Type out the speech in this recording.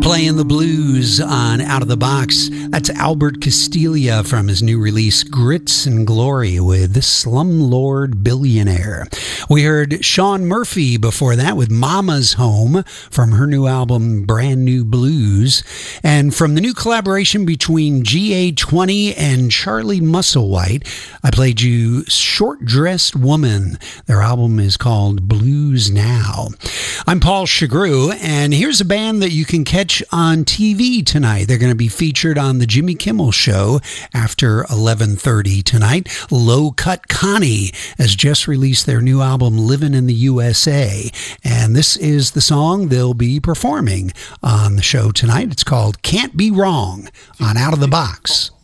Playing the blues on Out of the Box. That's Albert Castiglia from his new release, Grits and Glory, with Slumlord Billionaire. We heard Sean Murphy before that with Mama's Home from her new album, Brand New Blues. And from the new collaboration between GA20 and Charlie Musselwhite, I played you Short Dressed Woman. Their album is called Blues Now. I'm Paul Chagru, and here's a band that you can catch on TV tonight. They're going to be featured on the Jimmy Kimmel Show after 11:30 tonight. Low Cut Connie has just released their new album, Living in the USA, and this is the song they'll be performing on the show tonight. It's called Can't Be Wrong on Out of the Box.